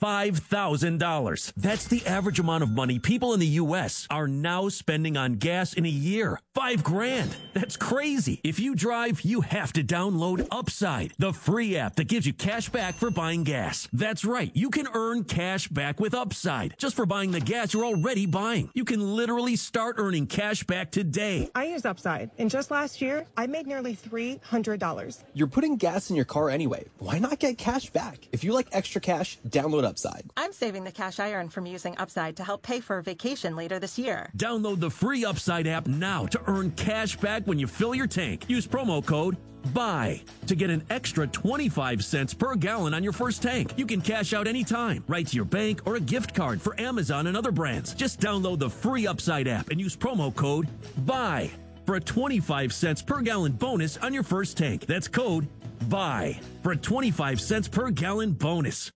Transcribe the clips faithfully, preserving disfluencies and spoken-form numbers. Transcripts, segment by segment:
five thousand dollars. That's the average amount of money people in the U S are now spending on gas in a year. Five grand. That's crazy. If you drive, you have to download Upside, the free app that gives you cash back for buying gas. That's right. You can earn cash back with Upside just for buying the gas you're already buying. You can literally start earning cash back today. I use Upside, and just last year, I made nearly three hundred dollars. You're putting gas in your car anyway. Why not get cash back? If you like extra cash, download Upside. I'm saving the cash I earn from using Upside to help pay for a vacation later this year. Download the free Upside app now to earn cash back when you fill your tank. Use promo code BUY to get an extra twenty-five cents per gallon on your first tank. You can cash out anytime, right to your bank or a gift card for Amazon and other brands. Just download the free Upside app and use promo code BUY for a twenty-five cents per gallon bonus on your first tank. That's code BUY for a twenty-five cents per gallon bonus.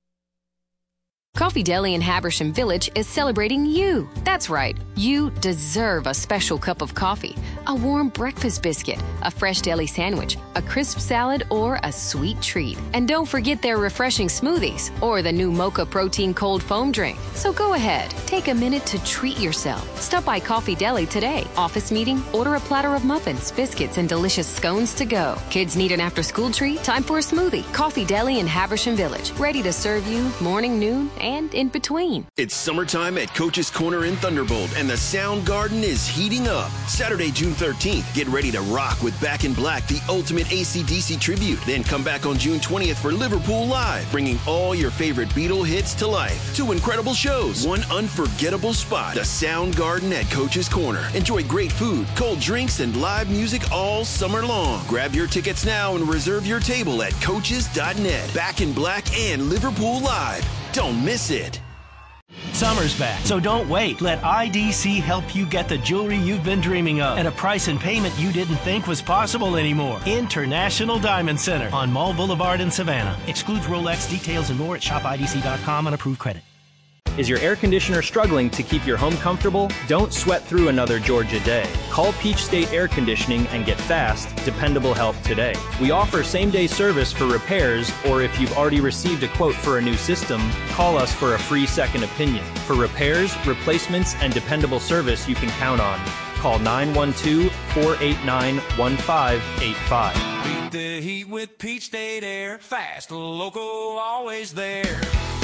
Coffee Deli in Habersham Village is celebrating you. That's right. You deserve a special cup of coffee, a warm breakfast biscuit, a fresh deli sandwich, a crisp salad, or a sweet treat. And don't forget their refreshing smoothies or the new Mocha Protein Cold Foam drink. So go ahead, take a minute to treat yourself. Stop by Coffee Deli today. Office meeting? Order a platter of muffins, biscuits, and delicious scones to go. Kids need an after-school treat? Time for a smoothie. Coffee Deli in Habersham Village. Ready to serve you morning, noon, and in between. It's summertime at Coach's Corner in Thunderbolt, and the Sound Garden is heating up. Saturday, June thirteenth, get ready to rock with Back in Black, the ultimate A C D C tribute. Then come back on June twentieth for Liverpool Live, bringing all your favorite Beatle hits to life. Two incredible shows, one unforgettable spot. The Sound Garden at Coach's Corner. Enjoy great food, cold drinks, and live music all summer long. Grab your tickets now and reserve your table at coaches dot net. Back in Black and Liverpool Live. Don't miss it. Summer's back, so don't wait. Let I D C help you get the jewelry you've been dreaming of at a price and payment you didn't think was possible anymore. International Diamond Center on Mall Boulevard in Savannah. Excludes Rolex. Details and more at shop I D C dot com on approved credit. Is your air conditioner struggling to keep your home comfortable? Don't sweat through another Georgia day. Call Peach State Air Conditioning and get fast, dependable help today. We offer same-day service for repairs, or if you've already received a quote for a new system, call us for a free second opinion. For repairs, replacements, and dependable service you can count on. Call nine one two, four eight nine, one five eight five. Beat the heat with Peach State Air. Fast, local, always there.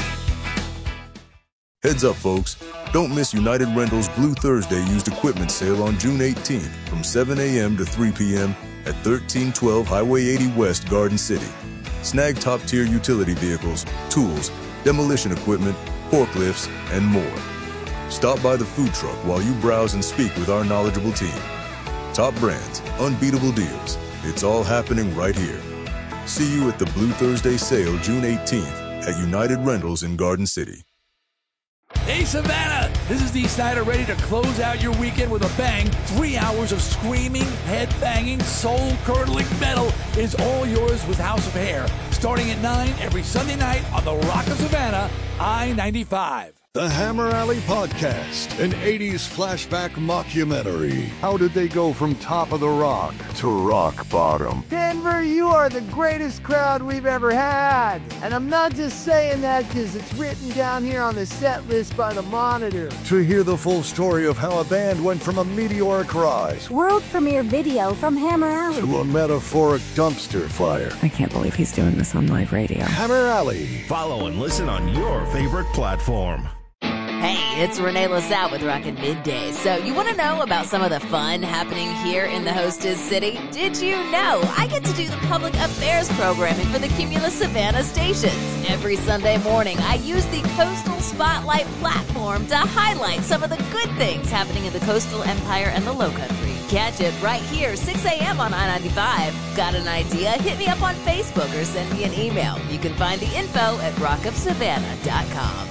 Heads up, folks. Don't miss United Rentals Blue Thursday used equipment sale on June eighteenth from seven a.m. to three p.m. at thirteen twelve Highway eighty West, Garden City. Snag top-tier utility vehicles, tools, demolition equipment, forklifts, and more. Stop by the food truck while you browse and speak with our knowledgeable team. Top brands, unbeatable deals. It's all happening right here. See you at the Blue Thursday sale June eighteenth at United Rentals in Garden City. Hey, Savannah! This is Dee Snider, ready to close out your weekend with a bang. Three hours of screaming, head-banging, soul-curdling metal is all yours with House of Hair. Starting at nine every Sunday night on the Rock of Savannah, I ninety-five. The Hammer Alley Podcast, an eighties flashback mockumentary. How did they go from top of the rock to rock bottom? Denver, you are the greatest crowd we've ever had. And I'm not just saying that because it's written down here on the set list by the Monitor. To hear the full story of how a band went from a meteoric rise, world premiere video from Hammer Alley, to a metaphoric dumpster fire. I can't believe he's doing this on live radio. Hammer Alley. Follow and listen on your favorite platform. Hey, it's Renee LaSalle with Rockin' Midday. So you want to know about some of the fun happening here in the hostess city? Did you know I get to do the public affairs programming for the Cumulus Savannah stations? Every Sunday morning, I use the Coastal Spotlight platform to highlight some of the good things happening in the coastal empire and the low country. Catch it right here, six a.m. on I ninety-five. Got an idea? Hit me up on Facebook or send me an email. You can find the info at rock of savannah dot com.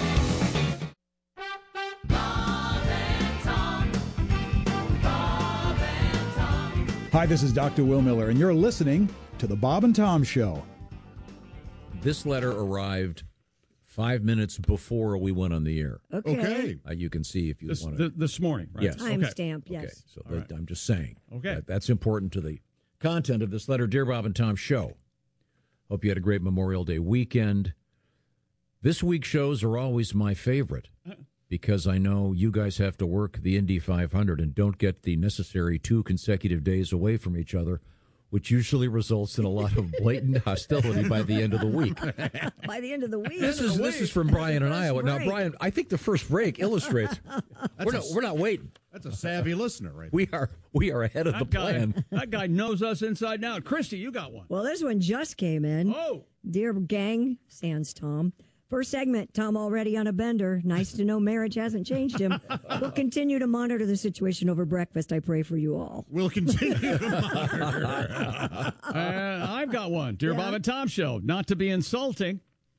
Hi, this is Doctor Will Miller, and you're listening to The Bob and Tom Show. This letter arrived five minutes before we went on the air. Okay. okay. Uh, you can see if you this, want to. Th- this morning, right? Yes. Timestamp, okay. yes. Okay, so that, right. I'm just saying. Okay. That, that's important to the content of this letter. Dear Bob and Tom Show, hope you had a great Memorial Day weekend. This week's shows are always my favorite because I know you guys have to work the Indy five hundred and don't get the necessary two consecutive days away from each other, which usually results in a lot of blatant hostility by the end of the week. By the end of the week. This is this is from Brian in Iowa. Now, right. Brian, I think the first break illustrates we're not, we're not waiting. That's a savvy listener, right? We are we are ahead of That the guy, plan. that guy knows us inside and out. Christy, you got one. Well, this one just came in. Oh. Dear gang, sans Tom. First segment, Tom already on a bender. Nice to know marriage hasn't changed him. We'll continue to monitor the situation over breakfast. I pray for you all. We'll continue to monitor. Uh, I've got one. Dear Yeah. Bob and Tom Show. Not to be insulting,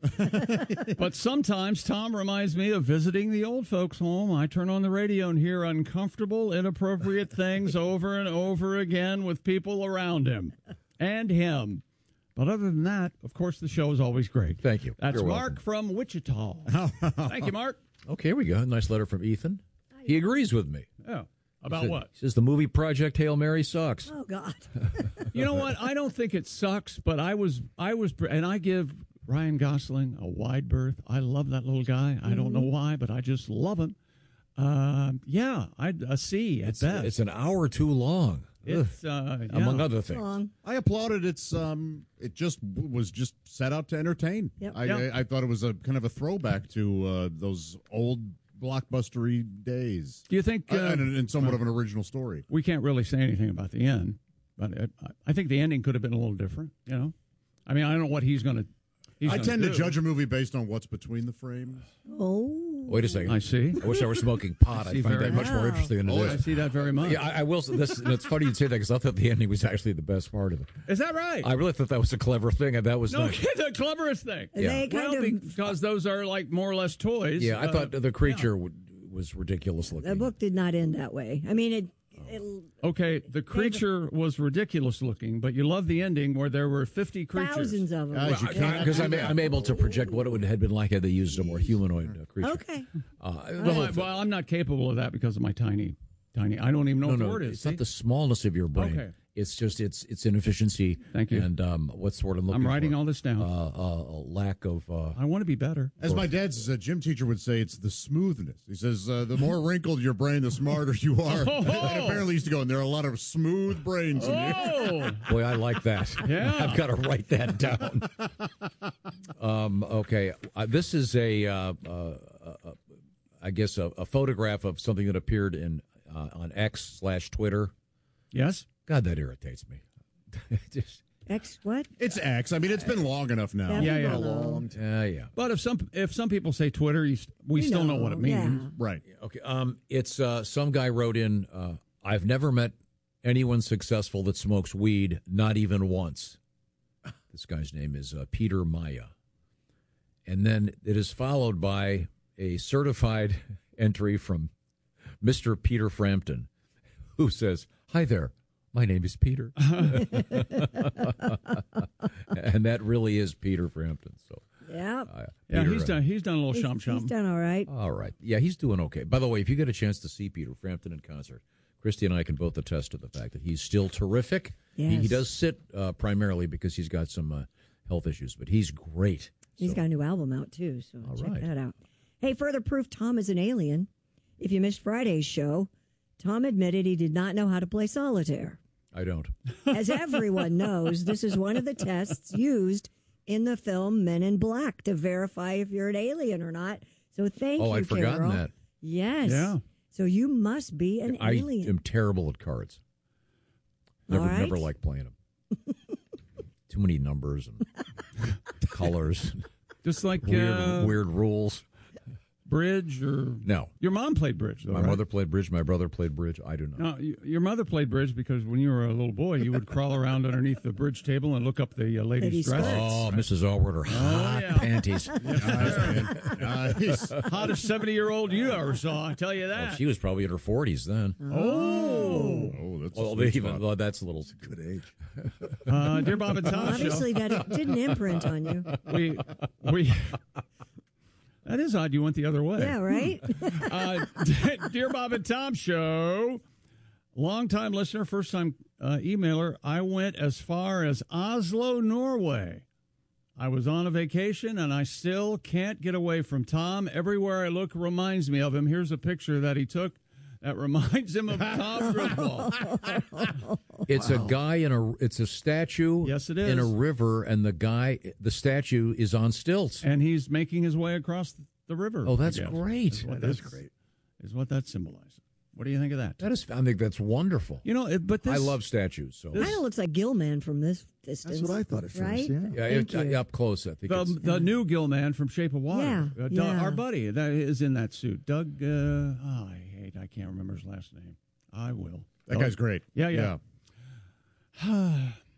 but sometimes Tom reminds me of visiting the old folks' home. I turn on the radio and hear uncomfortable, inappropriate things over and over again with people around him and him. But other than that, of course, the show is always great. Thank you. That's You're Mark welcome. from Wichita. Thank you, Mark. Okay, here we go. Nice letter from Ethan. He agrees with me. Yeah. About He said- what? He says the movie Project Hail Mary sucks. Oh, God. You know what? I don't think it sucks, but I was, I was, and I give Ryan Gosling a wide berth. I love that little guy. I don't know why, but I just love him. Uh, yeah, I a C at It's, best. it's an hour too long. It's, uh, yeah. Among other things. Long. I applauded its. Um, it just w- was just set out to entertain. Yep. I, Yep. I, I thought it was a kind of a throwback to uh, those old blockbustery days. Do you think Uh, uh, and, and somewhat of an original story. we can't really say anything about the end? But it, I think the ending could have been a little different. You know, I mean, I don't know what he's going to. I tend to judge a movie based on what's between the frames. Oh. Wait a second. I see. I wish I were smoking pot. I I see find very that much more much. interesting than it Oh, is. I see that very much. Yeah, I, I will. say This, and it's funny you'd say that because I thought the ending was actually the best part of it. Is that right? I really thought that was a clever thing, and that was no, nice. the cleverest thing. Yeah. They kind Well, of. because those are like more or less toys. Yeah, I uh, thought the creature would, was ridiculous looking. The book did not end that way. I mean, it. it Okay, the creature was ridiculous looking, but you love the ending where there were fifty creatures. thousands of them. Guys, you can't Because I'm, I'm able to project what it would have been like had they used a more humanoid uh, creature. Okay. Uh, the Well, whole I, thing. well, I'm not capable of that because of my tiny, tiny. I don't even know no, what the no, word is. it's not see? the smallness of your brain. Okay. It's just it's it's inefficiency. Thank you. And um, what's the word I'm looking I'm writing for? all this down. Uh, uh, a lack of. Uh, I want to be better. As my dad's uh, gym teacher would say, it's the smoothness. He says, uh, the more wrinkled your brain, the smarter you are. Oh. And apparently he used to go, and there are a lot of smooth brains in here. Oh, boy, I like that. Yeah. I've got to write that down. um, okay, uh, this is a, uh, uh, uh, I guess, a, a photograph of something that appeared in uh, on X slash Twitter. yes. God, that irritates me. Just, X what? It's X. I mean, it's been long enough now. That'd Yeah, be yeah. A below. long time. uh, yeah. But if some if some people say Twitter, you, st- we You still know, what it means. yeah. Right. Okay. Um, it's uh, some guy wrote in. Uh, I've never met anyone successful that smokes weed, not even once. This guy's name is uh, Peter Maya, and then it is followed by a certified entry from Mister Peter Frampton, who says, "Hi there, my name is Peter," and that really is Peter Frampton. So. Yeah. Uh, Yeah, Peter, he's uh, done. He's done a little He's, shum he's shum. done all right. All right. Yeah, he's doing okay. By the way, if you get a chance to see Peter Frampton in concert, Christy and I can both attest to the fact that he's still terrific. He, he Yes. does sit uh, primarily because he's got some uh, health issues, but he's great. He's So, got a new album out, too, so All check right. that out. Hey, further proof Tom is an alien. If you missed Friday's show, Tom admitted he did not know how to play solitaire. I don't. As everyone knows, this is one of the tests used in the film Men in Black to verify if you're an alien or not. So thank Oh, you, I'd forgotten Carol. that. Yes. Yeah. So you must be an I alien. am terrible at cards. Never, All right. never liked playing them. Too many numbers and colors, Just like weird, uh, weird rules. bridge or No, your mom played bridge. Though, my right? mother played bridge. My brother played bridge. I do not. No, y- your mother played bridge because when you were a little boy, you would crawl around underneath the bridge table and look up the uh, ladies' Ladies' dress. skirts. Oh, Missus Allward, her hot yeah. panties. Nice, man. Nice. Hottest seventy-year-old you ever saw, I tell you Well, that. she was probably in her forties then. oh. Oh, that's a Well, sweet even spot. well, that's a little good age. Uh, dear Bob and Tom Obviously, show. that it didn't imprint on you. We, we, that is odd. You went the other way. Yeah, right? Uh, dear Bob and Tom show, long-time listener, first-time uh, emailer. I went as far as Oslo, Norway. I was on a vacation, and I still can't get away from Tom. Everywhere I look reminds me of him. Here's a picture that he took that reminds him of Tom Griswold. It's wow. a guy in a. It's a statue. Yes, it is. In a river, and the guy, the statue, is on stilts, and he's making his way across the river. Oh, that's great. Is what that is great. Is what that symbolizes. What do you think of that? That is. I think that's wonderful. You know, it, but this, I love statues. So kind of looks like Gilman from this distance. That's what I thought at first. Right? Yeah, yeah, it, uh, up close. I think the, it's, the yeah. new Gilman from Shape of Water. Yeah, uh, Doug, yeah. Our buddy that is in that suit. Doug. Uh, oh, I hate. I can't remember his last name. I will. That Doug. guy's great. Yeah, yeah. yeah.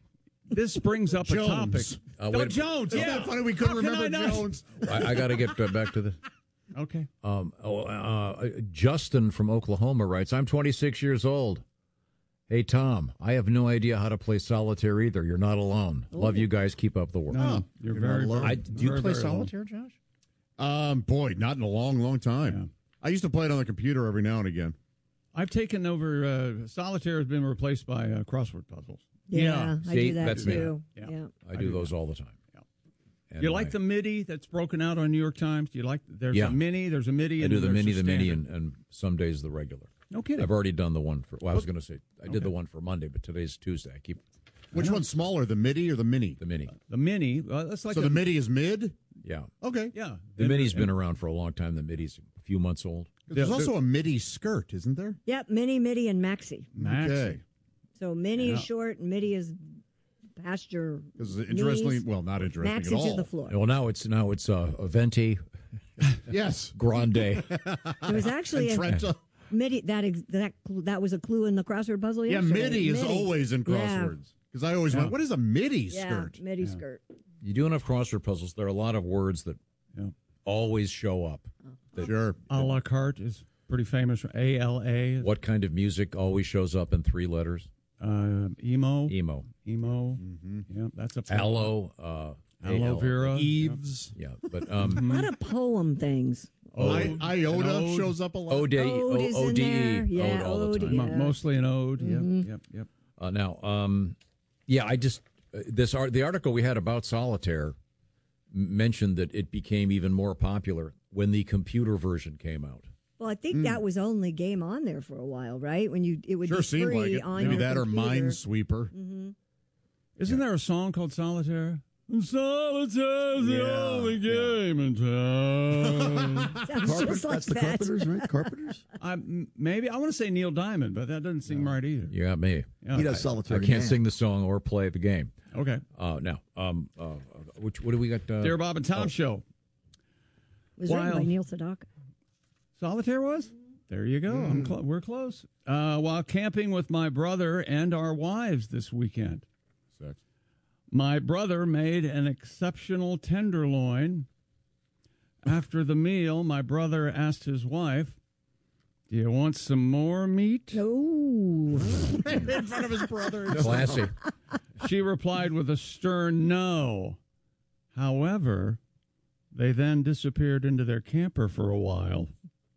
This brings up Jones. a topic. Uh, oh, wait, Jones. Isn't Yeah. that funny? We couldn't How remember can I not? Jones. I, I got to get uh, back to this. Okay. Um, oh, uh, Justin from Oklahoma writes, I'm twenty-six years old. Hey, Tom, I have no idea how to play solitaire either. You're not alone. Ooh. Love you guys. Keep up the work. No, you're, you're very, very I, Do you very, play very solitaire, Josh? Um, boy, not in a long, long time. Yeah. I used to play it on the computer every now and again. I've taken over, uh, solitaire has been replaced by uh, crossword puzzles. Yeah, Yeah. I See, do that that's too. me. Yeah. Yeah. I do those all the time. Yeah. And Do you like I- the MIDI that's broken out on New York Times? Do you like, there's Yeah. a mini, there's a MIDI, I and do the there's mini, a the mini, standard. and, and some days the regular. No kidding. I've already done the one for, well, I was going to say, I did Okay. the one for Monday, but today's Tuesday. I keep Which one's smaller, the MIDI or the mini? the mini. The mini, uh, that's like so a, the MIDI is mid? Yeah. Okay. Yeah. The And- mini's been and- around for a long time. The midi's a few months old. There's Yeah, also a MIDI skirt, isn't there? Yep, mini, midi, and maxi. Maxi. Okay. So mini Yeah. is short, and midi is past your Because interestingly, knees. well, not interesting Max at into all. the floor. Well, now it's now it's uh, a Venti Yes. Grande. It was actually And a Trenta. midi. That ex, that cl- that was a clue in the crossword puzzle. Yeah, yesterday. MIDI is always in Yeah. crosswords. Because I always Yeah. went, what is a MIDI Yeah, skirt? midi skirt. You do enough crossword puzzles, there are a lot of words that Yeah. always show up. That- Sure. A la carte is pretty famous. A L A. What kind of music always shows up in three letters? Uh, emo. Emo. Emo. Mm-hmm. Yeah, that's a Aloe. Uh, Aloe A L. vera. Eaves. Yeah, but um, A lot of poem things. I, iota Ode. shows up a lot. O D E. Ode is in O D E. there. Yeah, Ode all the ode, time. Mo- yeah. Mostly an ode. Mhm. Yep, yep, yep. Uh, now, um, yeah, I just uh, this art the article we had about solitaire m- mentioned that it became even more popular when the computer version came out. Well, I think that was only game on there for a while, right? When you it would Sure be seemed free like it. on Maybe your that or computer. Minesweeper. Mm-hmm. Isn't there a song called Solitaire? Solitaire's the Yeah, only yeah. game in town. Sounds Carpet- just like that's the that. Carpenters, right? Carpenters? I, m- maybe I want to say Neil Diamond, but that doesn't seem right either. You got me. Yeah. He does I solitaire. can't yeah. sing the song or play the game. Okay. Uh, now, um, uh, which what do we got? Uh, Dear Bob and Tom oh, show. Was written by While- Neil Sedaka. Solitaire was? There you go. I'm clo- we're close. Uh, while camping with my brother and our wives this weekend, Sex. my brother made an exceptional tenderloin. After the meal, my brother asked his wife, "Do you want some more meat?" Oh. In front of his brother. Classy. She replied with a stern no. However, they then disappeared into their camper for a while.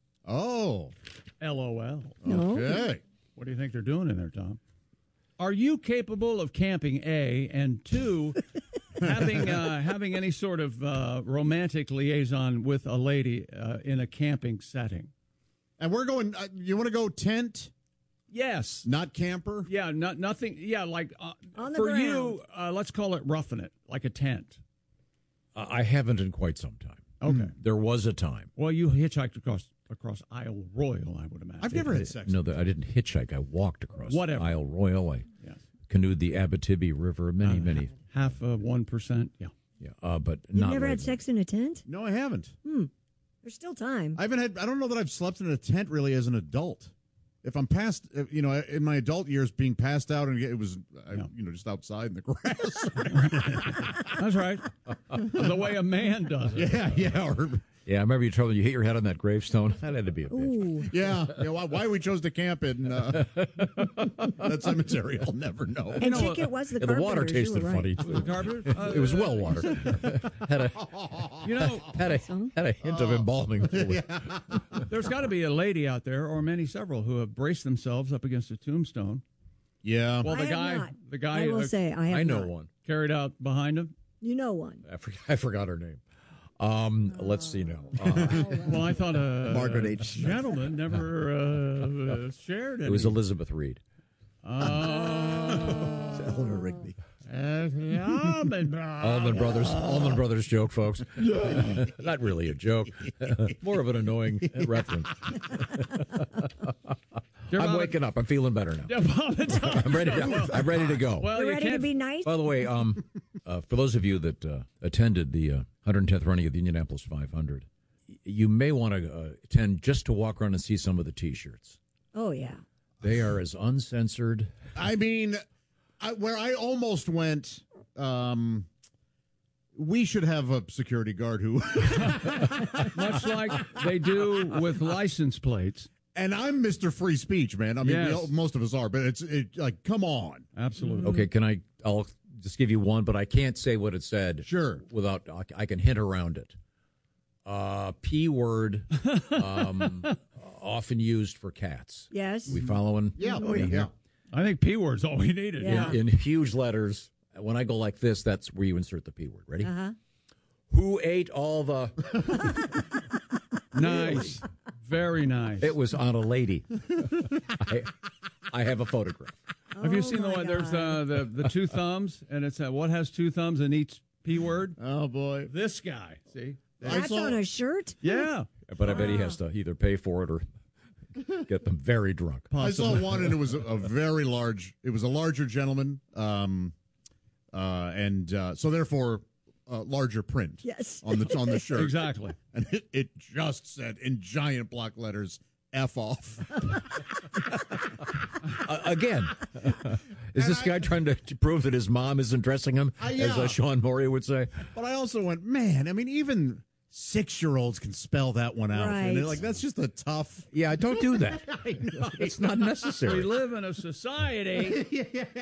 Oh. LOL. Okay. What do you think they're doing in there, Tom? Are you capable of camping, A, and two, having uh, having any sort of uh, romantic liaison with a lady uh, in a camping setting? And we're going, uh, you want to go tent, Yes. not camper? Yeah, not, nothing. Yeah, like uh, On the for ground. you, uh, let's call it roughing it, like a tent. Uh, I haven't in quite some time. Okay. There was a time. Well, you hitchhiked across across Isle Royal, I would imagine. I've never had sex. No, that I didn't hitchhike. I walked across Whatever. Isle Royal. I Yes. canoed the Abitibi River. Many, Uh, many. Half of one percent. Yeah. Yeah, uh, but You've not never had lately. sex in a tent? No, I haven't. Hmm. There's still time. I haven't had, I don't know that I've slept in a tent really as an adult. If I'm past, if, you know, in my adult years being passed out and it was, I, Yeah. you know, just outside in the grass. That's right. The way a man does it. yeah, yeah. Or, Yeah, I remember you told me you hit your head on that gravestone. That had to be a bitch. Ooh. yeah. yeah why, why we chose to camp in uh, that cemetery, I'll never know. And Chicket was the Yeah, the water Carpenters, you tasted were funny. right. too. The Carpenters? Uh, It was well water. had a You know, had a had a hint of embalming fluid. there's got to be a lady out there, or many several, who have braced themselves up against a tombstone. Yeah. Well, I the have guy, not. the guy, I will uh, say I have I know not. one. carried out behind him. You know one. I forgot, I forgot her name. Um, oh. Let's see now. Uh, well, I thought a Margaret H. gentleman never uh, uh, shared it. It was Elizabeth Reed. Oh. Eleanor Rigby. Uh, the Allman Brothers. Allman Brothers. Allman Brothers joke, folks. Not really a joke. More of an annoying reference. I'm waking up. I'm feeling better now. I'm ready. To, I'm ready to go. Well, You're you ready to be nice? By the way, um, uh, for those of you that uh, attended the uh, one hundred tenth running of the Indianapolis five hundred, you may want to uh, attend just to walk around and see some of the T-shirts. Oh, yeah. They are as uncensored. I mean, I, where I almost went, um, we should have a security guard who... Much like they do with license plates. And I'm Mister Free Speech, man. I mean, yes. we all, most of us are, but it's it, like, come on. Absolutely. Okay, can I, I'll just give you one, but I can't say what it said. Sure. Without, I can hint around it. Uh, P word, um, often used for cats. Yes. We following? Yeah. Oh, yeah. yeah. I think P word's all we needed. Yeah. In, in huge letters. When I go like this, that's where you insert the P word. Ready? Uh-huh. Who ate all the... Nice. Very nice. It was on a lady. I, I have a photograph. Oh, have you seen the one? God. There's uh, the the two thumbs, and it's uh, what has two thumbs in each P word? Oh, boy. This guy. See? That's on a shirt? Yeah. But I bet he has to either pay for it or get them very drunk. Possibly. I saw one, and it was a, a very large, it was a larger gentleman, um, uh, and uh, so therefore... Uh, larger print yes. on the on the shirt. Exactly. And it, it just said in giant block letters, F off. uh, again, is and this I, guy trying to, to prove that his mom isn't dressing him, uh, yeah. as uh, Sean Morey would say? But I also went, man, I mean, even six-year-olds can spell that one out. Right. And like, that's just a tough... Yeah, don't do that. It's not necessary. We live in a society...